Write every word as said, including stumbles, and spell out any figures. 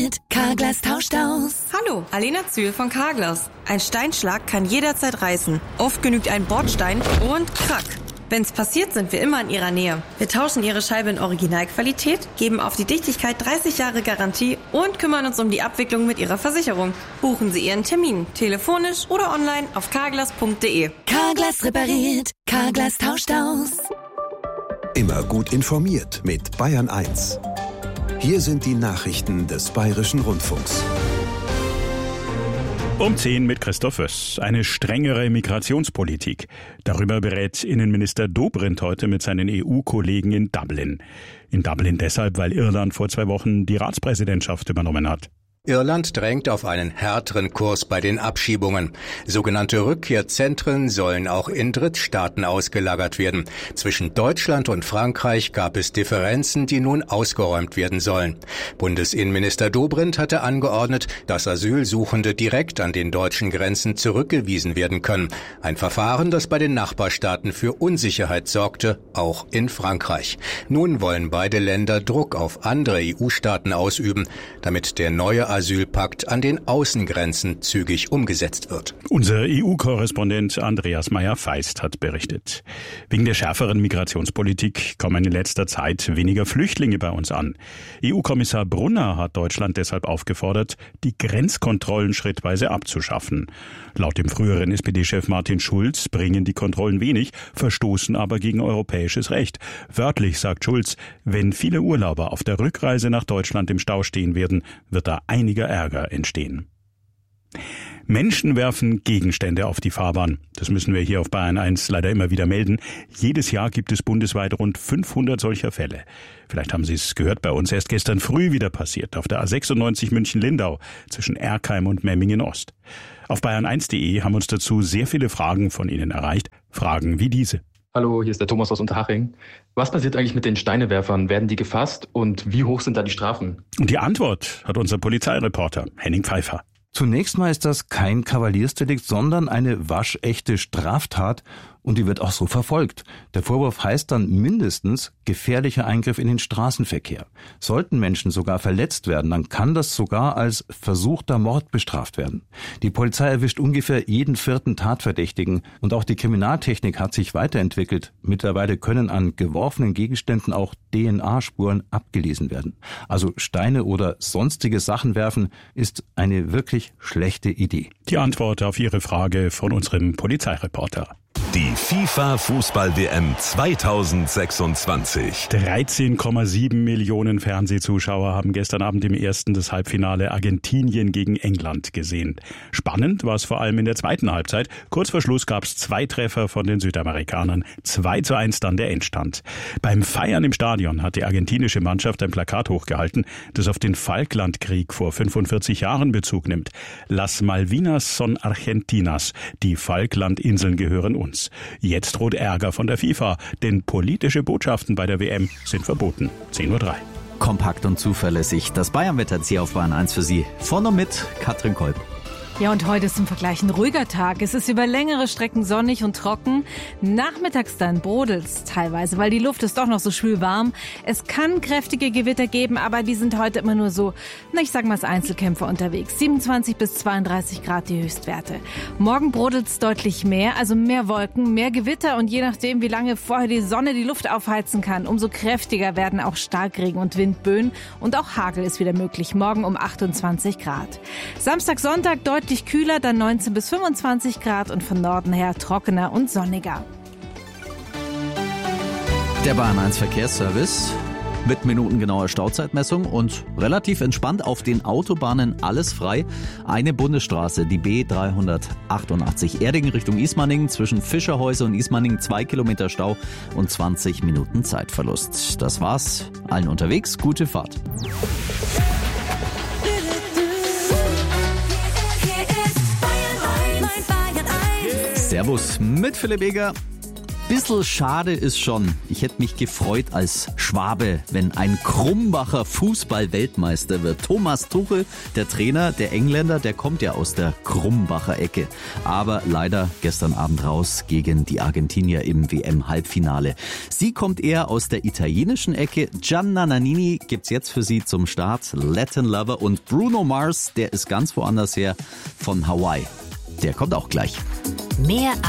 Carglass tauscht aus. Hallo, Alena Zühl von Carglass. Ein Steinschlag kann jederzeit reißen. Oft genügt ein Bordstein und krack. Wenn's passiert, sind wir immer in Ihrer Nähe. Wir tauschen Ihre Scheibe in Originalqualität, geben auf die Dichtigkeit dreißig Jahre Garantie und kümmern uns um die Abwicklung mit Ihrer Versicherung. Buchen Sie Ihren Termin, telefonisch oder online auf carglass punkt de. Carglass repariert, Carglass tauscht aus. Immer gut informiert mit Bayern eins. Hier sind die Nachrichten des Bayerischen Rundfunks. Um zehn mit Christoph Wöss. Eine strengere Migrationspolitik. Darüber berät Innenminister Dobrindt heute mit seinen E U-Kollegen in Dublin. In Dublin deshalb, weil Irland vor zwei Wochen die Ratspräsidentschaft übernommen hat. Irland drängt auf einen härteren Kurs bei den Abschiebungen. Sogenannte Rückkehrzentren sollen auch in Drittstaaten ausgelagert werden. Zwischen Deutschland und Frankreich gab es Differenzen, die nun ausgeräumt werden sollen. Bundesinnenminister Dobrindt hatte angeordnet, dass Asylsuchende direkt an den deutschen Grenzen zurückgewiesen werden können. Ein Verfahren, das bei den Nachbarstaaten für Unsicherheit sorgte, auch in Frankreich. Nun wollen beide Länder Druck auf andere E U-Staaten ausüben, damit der neue Asylpakt an den Außengrenzen zügig umgesetzt wird. Unser E U-Korrespondent Andreas Meyer-Feist hat berichtet. Wegen der schärferen Migrationspolitik kommen in letzter Zeit weniger Flüchtlinge bei uns an. E U-Kommissar Brunner hat Deutschland deshalb aufgefordert, die Grenzkontrollen schrittweise abzuschaffen. Laut dem früheren S P D-Chef Martin Schulz bringen die Kontrollen wenig, verstoßen aber gegen europäisches Recht. Wörtlich sagt Schulz, wenn viele Urlauber auf der Rückreise nach Deutschland im Stau stehen werden, wird da einiger Ärger entstehen. Menschen werfen Gegenstände auf die Fahrbahn. Das müssen wir hier auf Bayern eins leider immer wieder melden. Jedes Jahr gibt es bundesweit rund fünfhundert solcher Fälle. Vielleicht haben Sie es gehört, bei uns erst gestern früh wieder passiert, auf der A sechsundneunzig München-Lindau zwischen Erkheim und Memmingen-Ost. Auf bayern eins punkt de haben uns dazu sehr viele Fragen von Ihnen erreicht. Fragen wie diese. Hallo, hier ist der Thomas aus Unterhaching. Was passiert eigentlich mit den Steinewerfern? Werden die gefasst und wie hoch sind da die Strafen? Und die Antwort hat unser Polizeireporter Henning Pfeiffer. Zunächst mal ist das kein Kavaliersdelikt, sondern eine waschechte Straftat und die wird auch so verfolgt. Der Vorwurf heißt dann mindestens gefährlicher Eingriff in den Straßenverkehr. Sollten Menschen sogar verletzt werden, dann kann das sogar als versuchter Mord bestraft werden. Die Polizei erwischt ungefähr jeden vierten Tatverdächtigen und auch die Kriminaltechnik hat sich weiterentwickelt. Mittlerweile können an geworfenen Gegenständen auch D N A-Spuren abgelesen werden. Also Steine oder sonstige Sachen werfen ist eine wirklich schlechte Idee. Die Antwort auf Ihre Frage von unserem Polizeireporter. Die FIFA-Fußball-W M zweitausendsechsundzwanzig. dreizehn Komma sieben Millionen Fernsehzuschauer haben gestern Abend im ersten das Halbfinale Argentinien gegen England gesehen. Spannend war es vor allem in der zweiten Halbzeit. Kurz vor Schluss gab es zwei Treffer von den Südamerikanern. zwei zu eins dann der Endstand. Beim Feiern im Stadion hat die argentinische Mannschaft ein Plakat hochgehalten, das auf den Falklandkrieg vor fünfundvierzig Jahren Bezug nimmt. Las Malvinas son Argentinas. Die Falklandinseln gehören uns. Jetzt droht Ärger von der FIFA, denn politische Botschaften bei der W M sind verboten. zehn Uhr drei. Kompakt und zuverlässig. Das Bayern-Wetter jetzt hier auf Bayern eins für Sie. Von und mit Katrin Kolb. Ja, und heute ist im Vergleich ein ruhiger Tag. Es ist über längere Strecken sonnig und trocken. Nachmittags dann brodelt's teilweise, weil die Luft ist doch noch so schwül warm. Es kann kräftige Gewitter geben, aber die sind heute immer nur so, na, ich sag mal als Einzelkämpfer unterwegs. siebenundzwanzig bis zweiunddreißig Grad die Höchstwerte. Morgen brodelt's deutlich mehr, also mehr Wolken, mehr Gewitter und je nachdem, wie lange vorher die Sonne die Luft aufheizen kann, umso kräftiger werden auch Starkregen und Windböen und auch Hagel ist wieder möglich. Morgen um achtundzwanzig Grad. Samstag, Sonntag deutlich kühler, dann neunzehn bis fünfundzwanzig Grad und von Norden her trockener und sonniger. Der Bayern eins Verkehrsservice mit minutengenauer Stauzeitmessung und relativ entspannt auf den Autobahnen alles frei. Eine Bundesstraße, die B dreihundertachtundachtzig Erding Richtung Ismaningen, zwischen Fischerhäuser und Ismaningen zwei Kilometer Stau und zwanzig Minuten Zeitverlust. Das war's. Allen unterwegs, gute Fahrt. Servus mit Philipp Eger. bisschen schade ist schon, ich hätte mich gefreut als Schwabe, wenn ein Krumbacher Fußball-Weltmeister wird. Thomas Tuchel, der Trainer, der Engländer, der kommt ja aus der Krumbacher Ecke. Aber leider gestern Abend raus gegen die Argentinier im W M-Halbfinale. Sie kommt eher aus der italienischen Ecke. Gianna Nannini gibt's jetzt für Sie zum Start. Latin Lover und Bruno Mars, der ist ganz woanders her, von Hawaii. Der kommt auch gleich. Mehr